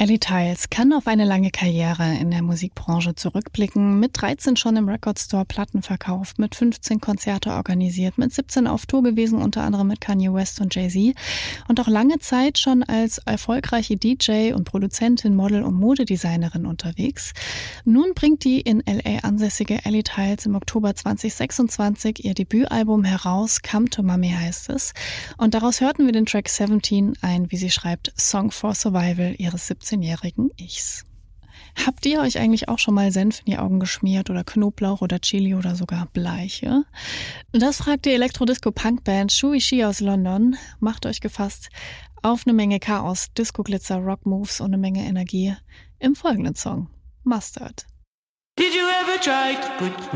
Ellie Tiles kann auf eine lange Karriere in der Musikbranche zurückblicken. Mit 13 schon im Record Store Platten verkauft, mit 15 Konzerte organisiert, mit 17 auf Tour gewesen, unter anderem mit Kanye West und Jay-Z. Und auch lange Zeit schon als erfolgreiche DJ und Produzentin, Model und Modedesignerin unterwegs. Nun bringt die in L.A. ansässige Ellie Tiles im Oktober 2026 ihr Debütalbum heraus. Come to Mommy heißt es. Und daraus hörten wir den Track 17, ein, wie sie schreibt, Song for Survival ihres 17-jährigen Ichs. Habt ihr euch eigentlich auch schon mal Senf in die Augen geschmiert oder Knoblauch oder Chili oder sogar Bleiche? Das fragt die Elektro-Disco-Punk-Band Shuishi aus London. Macht euch gefasst auf eine Menge Chaos, Disco-Glitzer, Rock-Moves und eine Menge Energie im folgenden Song Mustard. Did you ever try to put